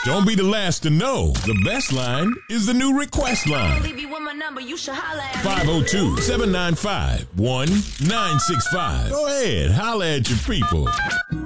Don't be the last to know. The best line is the new request line. Leave you with my number, you should holla at 502-795-1965. Go ahead, holla at your people.